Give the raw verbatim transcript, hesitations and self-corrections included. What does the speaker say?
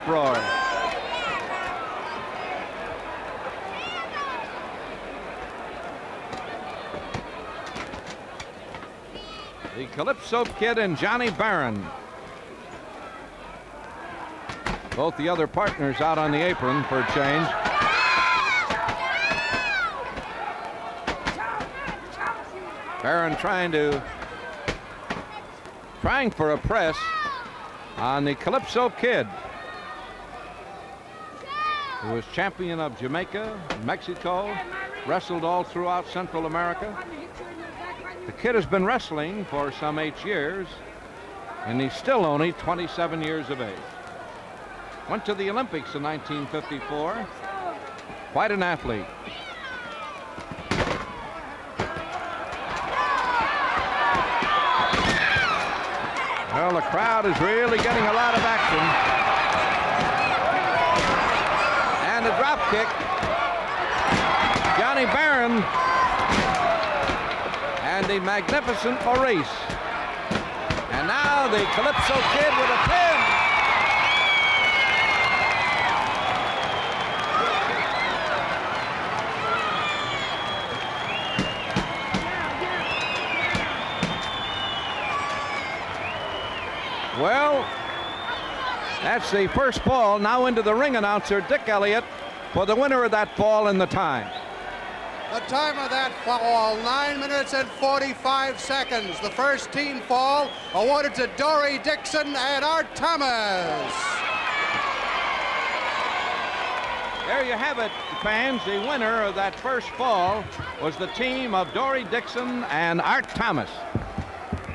Roar. The Calypso Kid and Johnny Barron. Both the other partners out on the apron for a change. Barron trying to trying for a press on the Calypso Kid, who was champion of Jamaica, Mexico, wrestled all throughout Central America. The Kid has been wrestling for some eight years, and he's still only twenty-seven years of age. Went to the Olympics in nineteen fifty-four. Quite an athlete. Well, the crowd is really getting a lot of action. And a drop kick. Johnny Barron and the magnificent Maurice. And now the Calypso Kid with a pin. Well, that's the first fall. Now into the ring announcer, Dick Elliott, for the winner of that fall and the time. The time of that fall, nine minutes and forty-five seconds. The first team fall awarded to Dory Dixon and Art Thomas. There you have it, fans. The winner of that first fall was the team of Dory Dixon and Art Thomas.